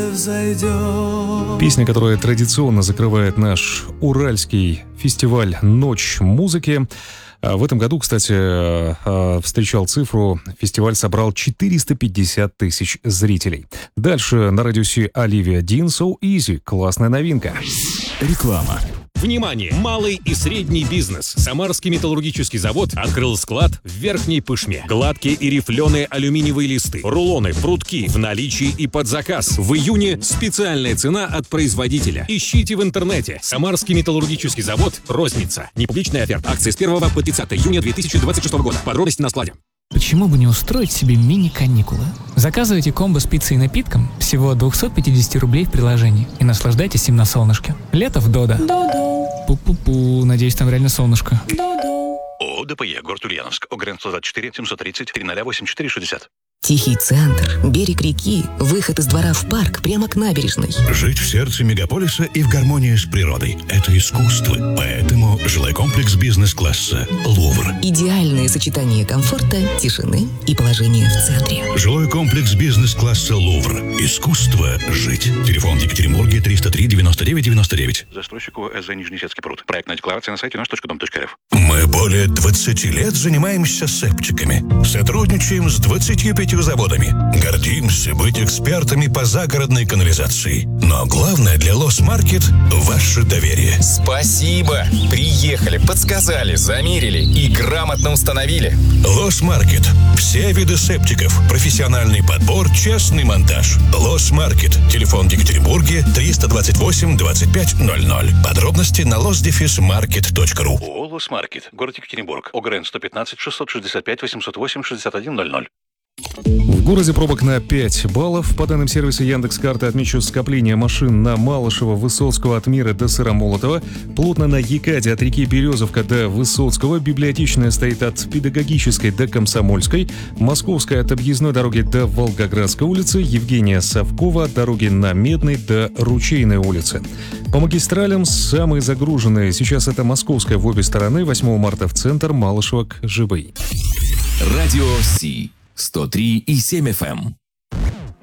взойдет. Песня, которая традиционно закрывает наш уральский фестиваль «Ночь музыки». В этом году, кстати, встречал цифру, фестиваль собрал 450 тысяч зрителей. Дальше на радиусе Оливия Дин, So Easy, классная новинка. Реклама. Внимание! Малый и средний бизнес. Самарский металлургический завод открыл склад в Верхней Пышме. Гладкие и рифленые алюминиевые листы, рулоны, прутки в наличии и под заказ. В июне специальная цена от производителя. Ищите в интернете. Самарский металлургический завод. Розница. Непубличная оферта. Акции с 1 по 30 июня 2026 года. Подробности на складе. Почему бы не устроить себе мини-каникулы? Заказывайте комбо с пиццей и напитком всего от 250 рублей в приложении и наслаждайтесь им на солнышке. Лето в Додо. Пу-пу-пу, надеюсь, там реально солнышко. ООО ДПЕ, город Ульяновск, ОГРН-124, 730, 308-460. Тихий центр, берег реки, выход из двора в парк прямо к набережной. Жить в сердце мегаполиса и в гармонии с природой – это искусство. Поэтому жилой комплекс бизнес-класса «Лувр». Идеальное сочетание комфорта, тишины и положения в центре. Жилой комплекс бизнес-класса «Лувр». Искусство жить. Телефон в Екатеринбурге 303-99-99. Застройщику СЗ Нижнесецкий пруд. Проектная декларация на сайте наш.дом.рф. Мы более 20 лет занимаемся септиками. Сотрудничаем с 25 заводами. Гордимся быть экспертами по загородной канализации. Но главное для Лос-Маркет – ваше доверие. Спасибо! Приехали, подсказали, замерили и грамотно установили. Лос-Маркет. Все виды септиков. Профессиональный подбор, честный монтаж. Лос-Маркет. Телефон в Екатеринбурге 328 25 00. Подробности на losdefismarket.ru. ООО «Лос-Маркет», город Екатеринбург, ОГРН-115, 665, 808, 61 00. В городе пробок на 5 баллов. По данным сервиса Яндекс.Карты отмечу скопление машин на Малышева, Высоцкого от Мира до Сыромолотова. Плотно на Екаде от реки Березовка до Высоцкого. Библиотечная стоит от Педагогической до Комсомольской. Московская от объездной дороги до Волгоградской улицы. Евгения Савкова от дороги на Медной до Ручейной улицы. По магистралям самые загруженные. Сейчас это Московская в обе стороны. 8 марта в центр, Малышева к ЖБ. Радио Си. 103,7 FM.